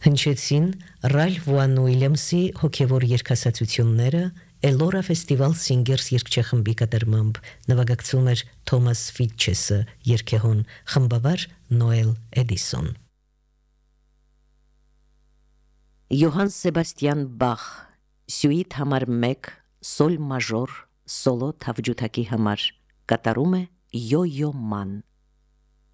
Հնչեցին Ռալֆ Վան Ուիլյամսի հոգևոր երգասացությունները Elora Festival Singers երգչախմբի կատարմամբ նվագակցում էր Թոմաս Ֆիթչեսը երգեհոն խմբավար Նոել Էդիսոն Յոհան Սեբաստիան Բախ Սյուիթ համար 1 սոլ մաժոր սոլո թավջութակի համար կատարում է Յո-Յո Ման